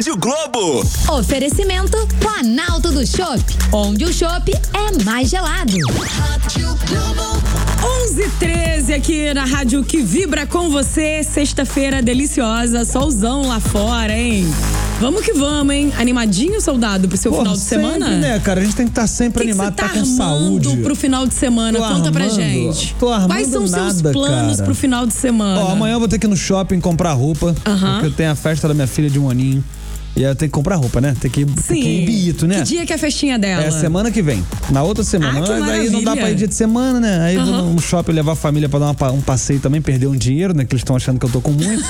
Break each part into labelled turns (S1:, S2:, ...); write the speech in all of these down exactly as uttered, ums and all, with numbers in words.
S1: Rádio Globo.
S2: Oferecimento Planalto do Chopp, onde o chopp é mais gelado. Rádio
S3: Globo. onze e treze aqui na rádio que vibra com você. Sexta-feira deliciosa, solzão lá fora, hein? Vamos que vamos, hein? Animadinho, soldado, pro seu Pô, final de
S4: sempre,
S3: semana?
S4: né, cara? A gente tem que estar tá sempre
S3: que
S4: animado,
S3: que tá
S4: tá com saúde.
S3: pro final de semana?
S4: Tô
S3: Conta
S4: armando,
S3: pra gente.
S4: Tô armando
S3: Quais são os seus
S4: nada,
S3: planos
S4: cara.
S3: pro final de semana?
S4: Ó, amanhã eu vou ter que ir no shopping comprar roupa,
S3: uh-huh.
S4: porque eu tenho a festa da minha filha de um aninho. E aí eu tenho que comprar roupa, né? Tem que ir,
S3: Sim.
S4: tem que ir bito, né?
S3: Que dia que é a festinha dela?
S4: É semana que vem. Na outra semana.
S3: Ah, que
S4: Mas aí não dá pra ir dia de semana, né? Aí
S3: Uhum.
S4: vou no shopping levar a família pra dar uma, um passeio também, perder um dinheiro, né? Que eles estão achando que eu tô com muito.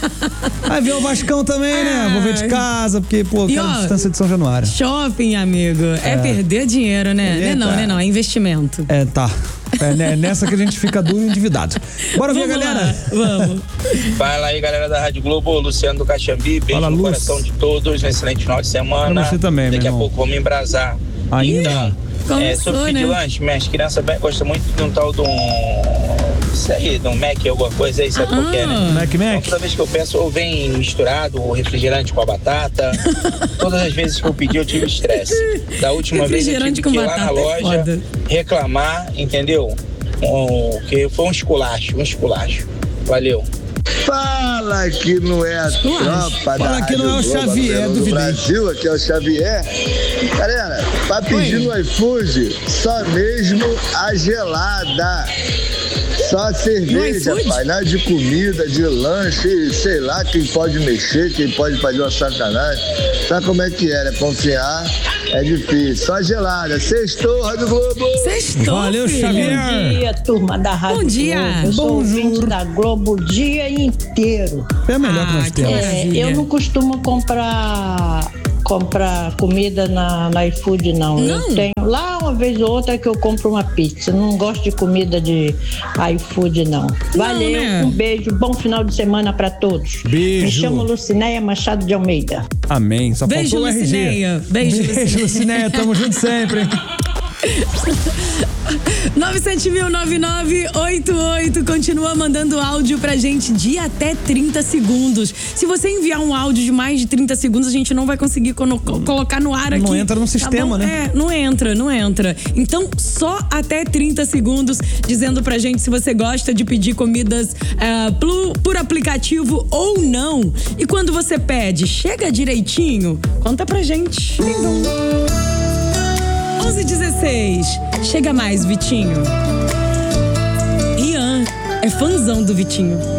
S4: Aí ver o Vascão também, né? Vou ver de casa, porque, pô, eu quero distância de São Januário.
S3: Shopping, amigo. É, é perder dinheiro, né?
S4: É,
S3: não,
S4: tá.
S3: né? Não, é investimento.
S4: É, tá. É nessa que a gente fica duro e endividado. Bora ver,
S3: Vamos
S4: galera?
S3: Lá. Vamos.
S5: Fala aí, galera da Rádio Globo, Luciano do Caxambi. Beijo
S4: Fala,
S5: no
S4: Luz.
S5: coração de todos, um excelente final de semana.
S4: Pra você também,
S5: Daqui
S4: meu
S5: a
S4: irmão.
S5: pouco vamos embrasar.
S4: Ainda?
S5: Então, é, sobre pedir
S3: né?
S5: lanche, minhas crianças gostam muito de um tal de um... Isso aí, de um Mac, alguma coisa aí, sabe
S3: ah,
S5: qual que é, né?
S4: Mac, Mac?
S5: Então, toda vez que eu peço, ou vem misturado, o refrigerante com a batata. Todas as vezes que eu pedi, eu tive estresse. Da última vez eu tive que ir lá na loja
S3: é
S5: reclamar, entendeu? Um, que foi um esculacho, um esculacho. Valeu.
S6: Fala que não é a tropa da
S4: Fala que não é o Xavier do
S6: Brasil, aqui é o Xavier. Galera, pra pedir no iFood, só mesmo a gelada. Só cerveja, pai, nada de comida, de lanche, sei lá quem pode mexer, quem pode fazer uma sacanagem. Sabe como é que é, né? Confiar é difícil. Só gelada. Sextou, Rádio Globo.
S3: Sextou,
S4: Valeu,
S3: filho.
S4: Xavier.
S7: Bom dia, turma da Rádio
S3: Bom dia.
S7: Globo. Eu sou ouvinte da Globo o dia inteiro.
S4: É a melhor
S3: Ah,
S4: que nós
S3: que
S4: temos.
S7: É, eu não costumo comprar comprar comida na, na iFood, não.
S3: Não?
S7: Eu tenho lá uma vez ou outra que eu compro uma pizza. Não gosto de comida de iFood, não. Valeu,
S3: né?
S7: um beijo, bom final de semana pra todos.
S4: Beijo.
S7: Me chamo Lucinéia Machado de Almeida.
S4: Amém. Só
S3: Beijo,
S4: faltou o R G.
S3: Lucinéia. Beijo,
S4: Beijo, Lucinéia. Tamo junto sempre.
S3: nove sete mil nove nove oito oito. Continua mandando áudio pra gente de até trinta segundos. Se você enviar um áudio de mais de trinta segundos, a gente não vai conseguir colo- colocar no ar aqui.
S4: Não entra no sistema,
S3: tá
S4: né?
S3: É, não entra, não entra. Então, só até trinta segundos dizendo pra gente se você gosta de pedir comidas uh, por, por aplicativo ou não. E quando você pede, chega direitinho? Conta pra gente. onze e dezesseis. Chega mais, Vitinho. Ian é fãzão do Vitinho.